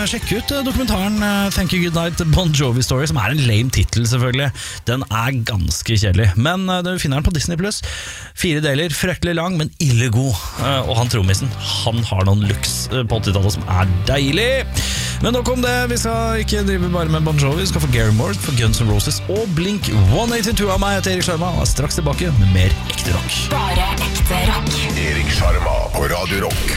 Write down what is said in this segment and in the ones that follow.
sjekke ut dokumentaren Thank You Good Night Bon Jovi Story, som en lame titel selvfølgelig. Den ganske kjedelig, men du finner den på Disney+. 4 deler, fryktelig lang, men ille god. Og han trommisen, han har noen looks på 80-tallet som deilig. Men nok om det, vi skal ikke drive bare med Bon Jovi, vi skal få Gary Moore, for Guns N' Roses og Blink 182 av meg, Erik Sjarma, og straks tilbake med mer ekte rock. Bare ekte rock. Erik Sjarma på Radio Rock.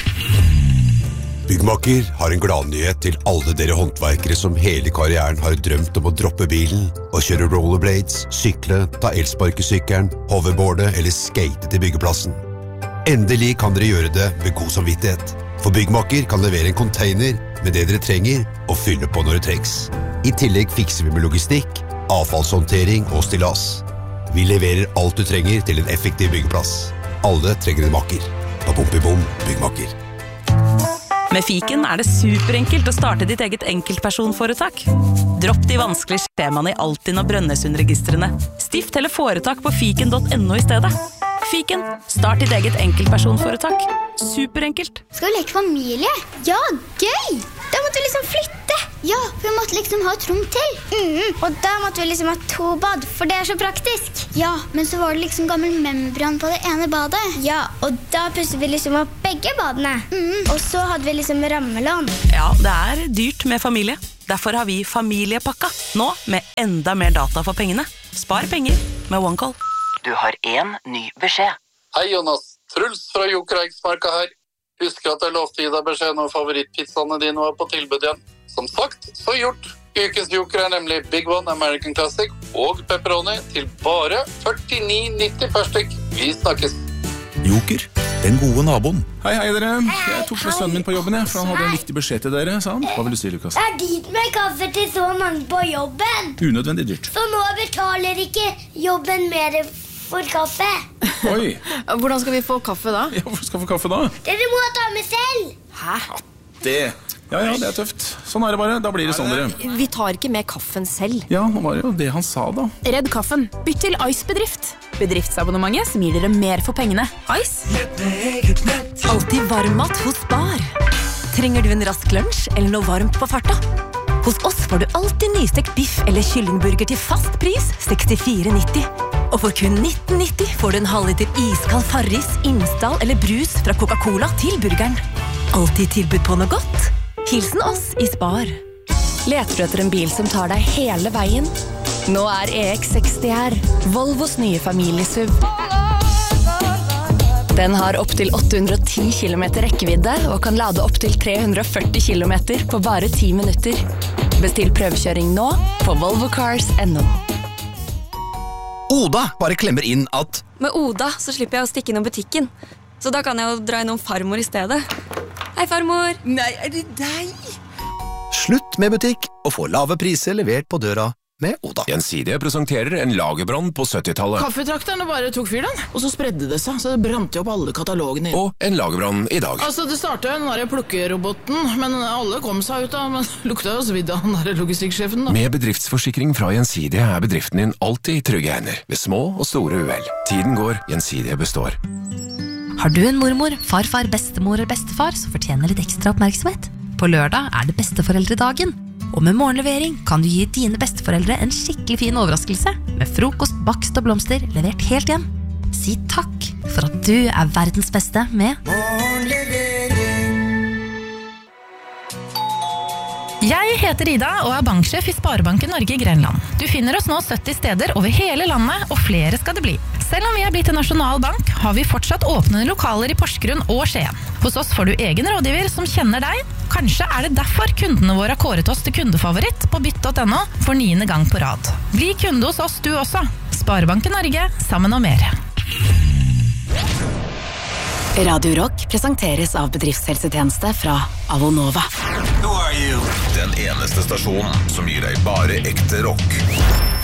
Byggmakker har en gladnyhet til alle dere håndverkere som hele karrieren har drømt om å droppe bilen og kjøre rollerblades, sykle, ta elsparkesykkelen, hoverboarde eller skate til byggeplassen. Endelig kan dere gjøre det med god samvittighet. For Byggmakker kan levere en container med det dere trenger og fylle på når det trengs. I tillegg fikser vi med logistikk, avfallshåndtering og stillas. Vi leverer alt du trenger til en effektiv byggeplass. Alle trenger en makker. Bom, Byggmakker. Med Fiken det superenkelt å starte ditt eget enkeltpersonforetak. Dropp de vanskelige skjemaene i Altinn og Brønnøysundregistrene. Stift eller foretak på fiken.no i stedet. Fiken, start ditt eget enkeltpersonforetak. Superenkelt. Skal vi leke familie? Ja, gøy! Da måtte vi liksom flytte. Ja, for vi måtte liksom ha et rom til. Og da måtte vi liksom ha 2 bad, for det så praktisk. Ja, men så var det liksom gammel membran på det ene badet. Ja, og da pusset vi liksom opp begge badene. Og så hadde vi liksom rammelån. Ja, det dyrt med familie. Derfor har vi familiepakka. Nå med enda mer data for pengene. Spar penger med OneCall. Du har en ny beskjed. Hei Jonas, Truls fra Joker Eiksmarka her. Husker at jeg lovte gi deg beskjed når favorittpizzaene dine var på tilbud igjen. Som sagt, så gjort. Ukens Joker nemlig Big One American Classic og pepperoni til bare 49,90 per stykk. Vi snakkes. Joker, den gode naboen. Hei dere. Jeg tok med sønnen min på jobben, for han hadde en viktig beskjed til dere, sa han. Hva vil du si, Lukas? Det dyrt med kaffe til så mange på jobben. Unødvendig dyrt. Så nå betaler ikke jobben mer for kaffe. Oi. Hvordan skal vi få kaffe da? Ja, hvor skal vi få kaffe da? Dere må ta med selv. Hæ? Ja, det tøft. Sånn det bare. Da blir det sånn dere. Vi tar ikke med kaffen selv. Ja, nå var det jo det han sa da. Redd kaffen. Bytt til Ice Bedrift. Bedriftsabonnementet som gir dere mer for pengene. Ice. Alltid varmmat hos Spar. Trenger du en rask lunsj eller noe varmt på farta? Hos oss får du alltid nystekt biff eller kyllingburger til fast pris 64,90. Og for kun 19,90 får du en halvliter iskald Farris, Imsdal eller brus fra Coca-Cola til burgeren. Alltid tilbud på noe godt. Hilsen oss i Spar. Leter du etter en bil som tar deg hele veien? Nå EX60 her. Volvos nye familiesuv. Den har opp til 810 km rekkevidde og kan lade opp til 340 km på bare 10 minutter. Bestill prøvekjøring nå på volvocars.no. Oda bare klemmer inn at med Oda så slipper jeg å stikke innom butikken. Så da kan jeg jo dra innom farmor i stedet. Hei farmor. Nei, det deg? Slutt med butikk og få lave priser levert på døra med Oda. Gjensidige presenterer en lagerbrann på 70-tallet. Kaffetrakterne bare tok fyr den, og så spredde det seg, så det brant jo opp alle katalogene. Og en lagerbrann i dag. Altså, det startet jo den der plukkeroboten, men alle kom seg ut av, men lukta jo svidd av den der logistikksjefen da. Med bedriftsforsikring fra Gjensidige bedriften din alltid i trygge hender, ved små og store uhell. Tiden går, Gjensidige består. Har du en mormor, farfar, bestemor eller bestefar, så fortjener litt ekstra oppmerksomhet. På lørdag det besteforeldredagen. Og med morgenlevering kan du gi dine besteforeldre en skikkelig fin overraskelse med frokost, bakst og blomster levert helt hjem. Si takk for at du verdens beste med morgenlevering. Jeg heter Ida og banksjef i Sparebanken Norge i Grenland. Du finner oss nå 70 steder over hele landet, og flere skal det bli. Selv om vi blitt en nasjonal bank, har vi fortsatt åpne lokaler i Porsgrunn og Skien. Hos oss får du egen rådgiver som kjenner deg. Kanskje det derfor kundene våre har kåret oss til kundefavoritt på bytt.no for 9. gang på rad. Bli kunde hos oss du også. Sparebanken Norge, sammen og mer. Radio Rock presenteres av bedriftshelsetjeneste fra Avonova. Nå you. Den eneste stasjonen som gir deg bare ekte rock.